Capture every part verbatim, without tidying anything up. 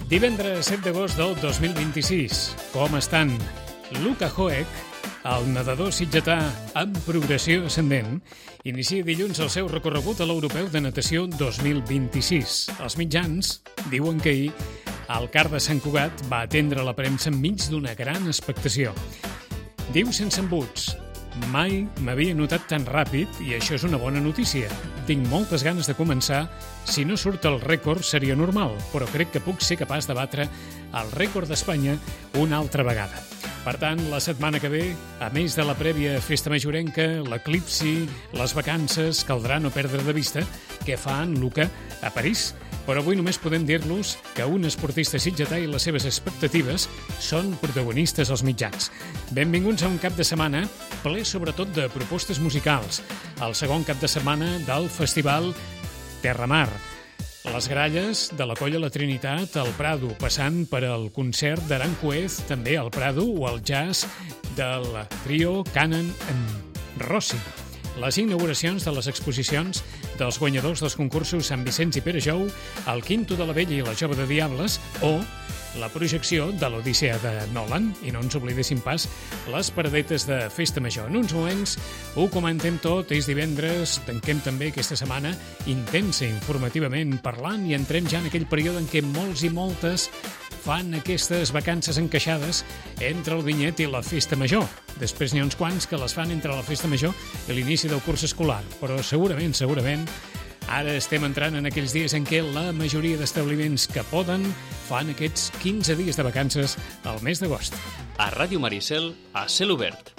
Divendres set d'agost del dos mil vint-i-sis. Com estan? Luka Hoek, el nedador sitgetà en progressió ascendent, inicia dilluns el seu recorregut a l'Europeu de Natació dos mil vint-i-sis. Els mitjans diuen que ahir el car de Sant Cugat va atendre la premsa enmig d'una gran expectació. Diu sense embuts: mai m'havia notat tan ràpid i això és una bona notícia. Tinc moltes ganes de començar. Si no surt el rècord seria normal, però crec que puc ser capaç de batre el rècord d'Espanya una altra vegada. Per tant, la setmana que ve, a més de la prèvia festa majorenca, l'eclipsi, les vacances, caldrà no perdre de vista què fa en Luka a París. Però avui només podem dir-los que un esportista sitgetà i les seves expectatives són protagonistes als mitjans. Benvinguts a un cap de setmana ple sobretot de propostes musicals. El segon cap de setmana del festival Terramar. Les gralles de la Colla La Trinitat al Prado, passant per el concert d'Aranjuez, també al Prado, o el jazz del trio Canan Rossi. Les inauguracions de les exposicions dels guanyadors dels concursos Sant Vicenç i Pere Jou, el Quinto de la Vella i la Jove de Diables, o la projecció de l'Odissea de Nolan, i no ens oblidéssim pas les paradetes de Festa Major. En uns moments ho comentem tot, és divendres, tanquem també aquesta setmana intensa informativament parlant i entrem ja en aquell període en què molts i moltes fan aquestes vacances encaixades entre el vinyet i la Festa Major. Després n'hi ha uns quants que les fan entre la Festa Major i l'inici del curs escolar, però segurament, segurament, ara estem entrant en aquells dies en què la majoria d'establiments que poden fan aquests quinze dies de vacances al mes d'agost. A Ràdio Maricel, a cel obert.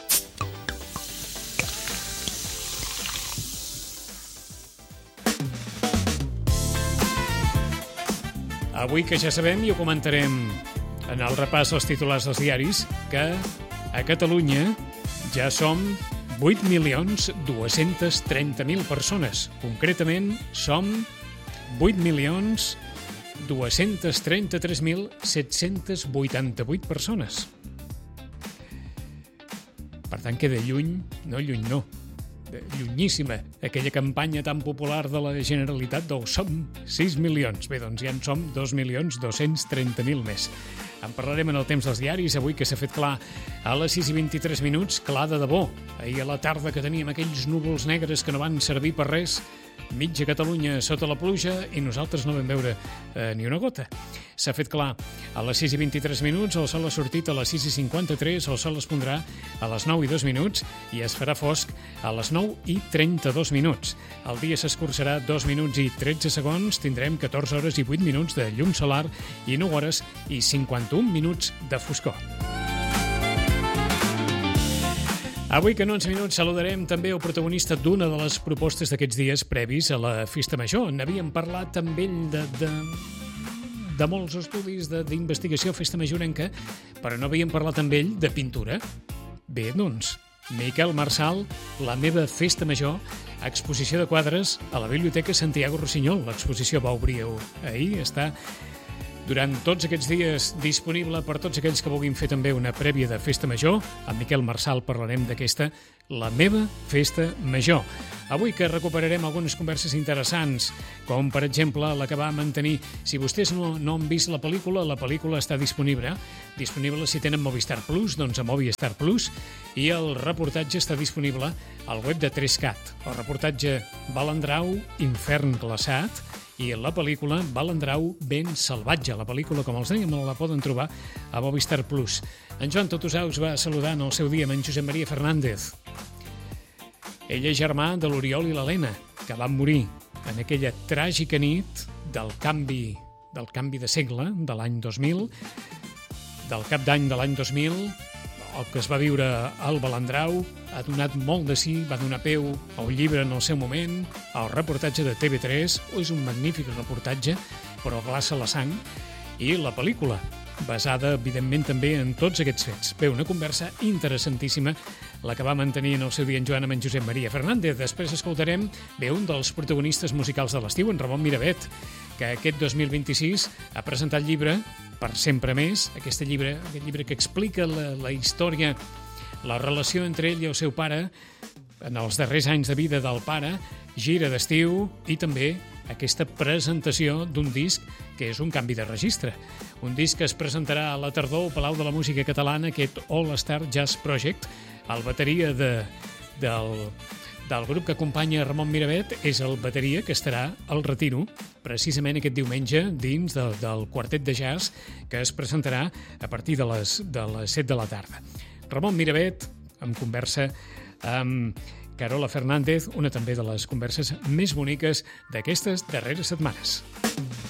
Avui que ja sabem i ho comentarem en el repàs dels titulars dels diaris, que a Catalunya ja som vuit milions dos-cents trenta mil persones. Concretament, som vuit milions dos-cents trenta-tres mil set-cents vuitanta-vuit persones. Per tant, queda lluny, no lluny no, llunyíssima, aquella campanya tan popular de la Generalitat del som sis milions. Bé, doncs ja en som dos milions dos-cents trenta mil més. En parlarem en el temps dels diaris, avui que s'ha fet clar a les sis i vint-i-tres minuts, clar de debò. Ahir a la tarda que teníem aquells núvols negres que no van servir per res, mitja Catalunya sota la pluja i nosaltres no vam veure eh, ni una gota. S'ha fet clar a les sis i vint-i-tres minuts, el sol ha sortit a les sis i cinquanta-tres, el sol es pondrà a les nou i dos minuts i es farà fosc a les nou i trenta-dos minuts. El dia s'escurçarà dos minuts i tretze segons, tindrem catorze hores i vuit minuts de llum solar i nou hores i cinquanta-un minuts de foscor. Avui, que en onze minuts, saludarem també el protagonista d'una de les propostes d'aquests dies previs a la Festa Major. N'havíem parlat amb ell de, de, de molts estudis d'investigació Festa Majorenca, però no havíem parlat amb ell de pintura. Bé, doncs, Miquel Marsal, La meva Festa Major, exposició de quadres a la Biblioteca Santiago Rossinyol. L'exposició va obrir ahir, està durant tots aquests dies disponible per tots aquells que vulguin fer també una prèvia de Festa Major. Amb Miquel Marsal parlarem d'aquesta La meva Festa Major. Avui que recuperarem algunes converses interessants, com per exemple la que va mantenir. Si vostès no, no han vist la pel·lícula, la pel·lícula està disponible. Disponible si tenen Movistar Plus, doncs a Movistar Plus. I el reportatge està disponible al web de Trescat. El reportatge Balandrau, infern glaçat, i la pel·lícula Balandrau, vent salvatge. La pel·lícula, com els dèiem, la poden trobar a Movistar Plus. En Joan Totosà us va saludar en el seu dia amb en Josep Maria Fernández. Ell és germà de l'Oriol i l'Helena, que van morir en aquella tràgica nit del canvi, del canvi de segle de l'any dos mil, del cap d'any de l'any dos mil. El que es va viure al Balandrau ha donat molt de sí, va donar peu a un llibre en el seu moment, al reportatge de T V tres, és un magnífic reportatge, però glaça la sang, i la pel·lícula, basada, evidentment, també en tots aquests fets. Bé, una conversa interessantíssima, la que va mantenir en el seu dia en Joan amb en Josep Maria Fernández. Després escoltarem bé un dels protagonistes musicals de l'estiu, en Ramon Miravet, que aquest dos mil vint-i-sis ha presentat llibre Per sempre més, aquest llibre, aquest llibre que explica la, la història, la relació entre ell i el seu pare en els darrers anys de vida del pare, gira d'estiu i també aquesta presentació d'un disc que és un canvi de registre. Un disc que es presentarà a la tardor al Palau de la Música Catalana, aquest All Star Jazz Project. El bateria de, del, del grup que acompanya Ramon Miravet és el bateria que estarà al Retiro, precisament aquest diumenge, dins del, del quartet de jazz que es presentarà a partir de les, de les set de la tarda. Ramon Miravet, en conversa amb Carola Fernández, una també de les converses més boniques d'aquestes darreres setmanes.